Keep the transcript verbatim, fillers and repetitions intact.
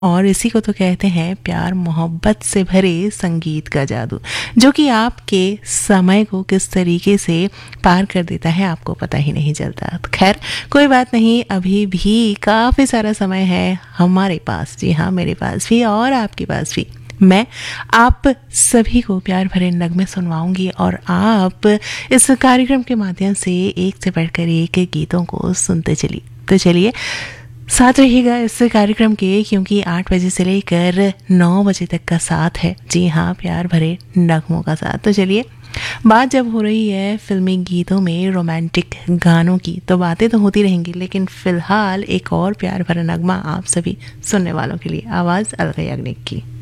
और इसी को तो कहते हैं प्यार मोहब्बत से भरे संगीत का जादू, जो कि आपके समय को किस तरीके से पार कर देता है आपको पता ही नहीं चलता। तो खैर कोई बात नहीं, अभी भी काफ़ी सारा समय है हमारे पास, जी हाँ मेरे पास भी और आपके पास भी। मैं आप सभी को प्यार भरे नगमे सुनवाऊंगी और आप इस कार्यक्रम के माध्यम से एक से बढ़कर एक गीतों को सुनते चलिए। तो चलिए साथ रहिएगा इस कार्यक्रम के, क्योंकि आठ बजे से लेकर नौ बजे तक का साथ है, जी हाँ प्यार भरे नगमों का साथ। तो चलिए, बात जब हो रही है फिल्मी गीतों में रोमांटिक गानों की, तो बातें तो होती रहेंगी, लेकिन फिलहाल एक और प्यार भरा नगमा आप सभी सुनने वालों के लिए, आवाज़ अलका याग्निक की।